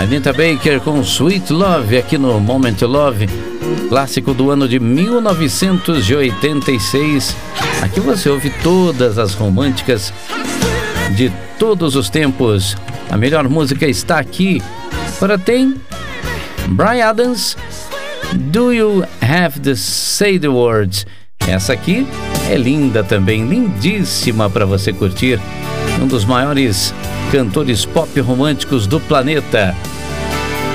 Anita Baker com Sweet Love aqui no Moment Love, clássico do ano de 1986. Aqui você ouve todas as românticas de todos os tempos. A melhor música está aqui. Agora tem Bryan Adams, Do You Have to Say the Words? Essa aqui é linda também, lindíssima para você curtir. Um dos maiores cantores pop românticos do planeta.